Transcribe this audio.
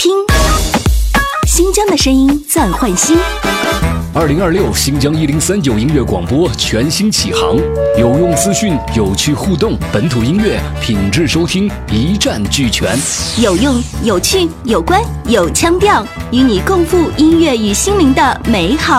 听新疆的声音暂换新。 2026新疆1039音乐广播全新启航，有用资讯，有趣互动，本土音乐品质收听一站俱全， 有用、有趣、有关、有腔调，与你共赴音乐与心灵的美好